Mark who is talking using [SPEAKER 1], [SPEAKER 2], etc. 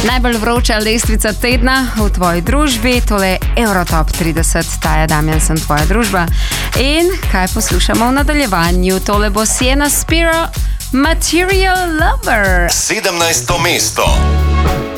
[SPEAKER 1] Najbolj vroča lestvica tedna v tvoji družbi, tole je Eurotop 30, ta je Damjan, sem tvoja družba. In kaj poslušamo v nadaljevanju? Tole bo Sienna Spiro, Material Lover.
[SPEAKER 2] 17. mesto.